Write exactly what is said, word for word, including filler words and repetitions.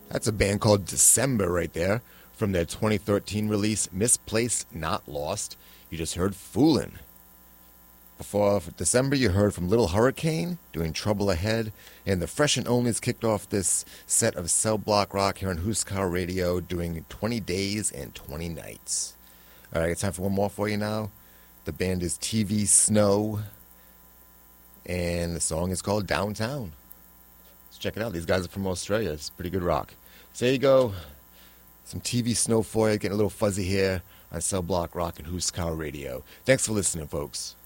That's a band called December right there from their twenty thirteen release Misplaced Not Lost. You just heard Foolin'. Before December, you heard from Little Hurricane doing Trouble Ahead, and the Fresh and Onlys kicked off this set of Cell Block Rock here on Huskar Radio doing twenty Days and twenty Nights. All right, I got time for one more for you now. The band is T V Snow, and the song is called Downtown. Let's check it out. These guys are from Australia. It's pretty good rock. So there you go. Some T V Snow for you, getting a little fuzzy here on Cell Block Rock and Huskar Radio. Thanks for listening, folks.